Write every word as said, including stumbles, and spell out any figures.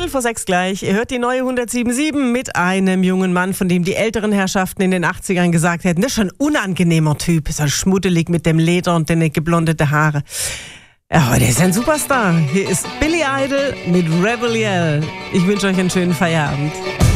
Viertel vor sechs gleich. Ihr hört die neue hundertsieben Komma sieben mit einem jungen Mann, von dem die älteren Herrschaften in den achtzigern gesagt hätten, das ist schon ein unangenehmer Typ. Ist halt schmuddelig mit dem Leder und den geblondete Haare. Ja, heute ist er ein Superstar. Hier ist Billy Idol mit Rebel Yell. Ich wünsche euch einen schönen Feierabend.